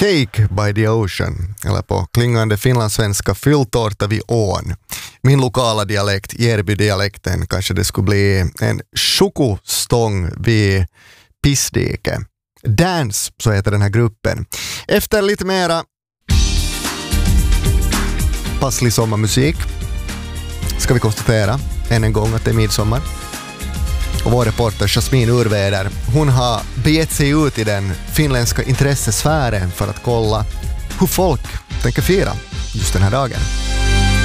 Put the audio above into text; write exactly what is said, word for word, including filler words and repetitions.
Cake by the Ocean, eller på klingande finlandssvenska Fylltårta vid ån. Min lokala dialekt, Järby-dialekten, kanske det skulle bli en chokostång vid Pissdike. Dance, så heter den här gruppen. Efter lite mera passlig sommarmusik ska vi konstatera än en gång att det är midsommar. Och vår reporter Jasmin Urväder, hon har begett sig ut i den finländska intressesfären för att kolla hur folk tänker fira just den här dagen.